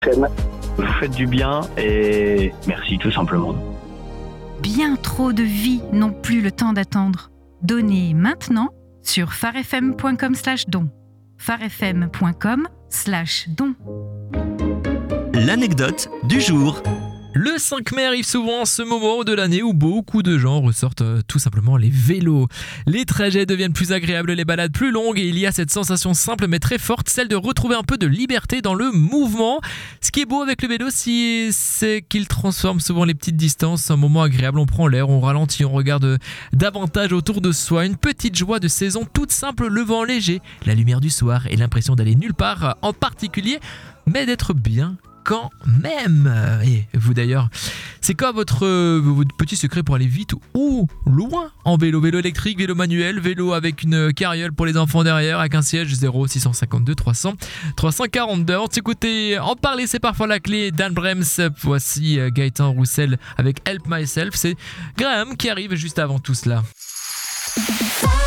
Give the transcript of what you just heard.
Vous faites du bien et merci tout simplement. Bien trop de vies n'ont plus le temps d'attendre. Donnez maintenant sur farfm.com/don. farfm.com/don. L'anecdote du jour. Le 5 mai arrive souvent ce moment de l'année où beaucoup de gens ressortent tout simplement les vélos. Les trajets deviennent plus agréables, les balades plus longues et il y a cette sensation simple mais très forte, celle de retrouver un peu de liberté dans le mouvement. Ce qui est beau avec le vélo, c'est qu'il transforme souvent les petites distances en moments agréables. On prend l'air, on ralentit, on regarde davantage autour de soi. Une petite joie de saison toute simple, le vent léger, la lumière du soir et l'impression d'aller nulle part en particulier, mais d'être bien quand même. Et vous d'ailleurs, c'est quoi votre petit secret pour aller vite ou loin en vélo? Vélo électrique, vélo manuel, vélo avec une carriole pour les enfants derrière avec un siège 0652 300 342. Écoutez, en parler c'est parfois la clé. Dan Brems, voici Gaëtan Roussel avec Help Myself. C'est Graham qui arrive juste avant tout cela.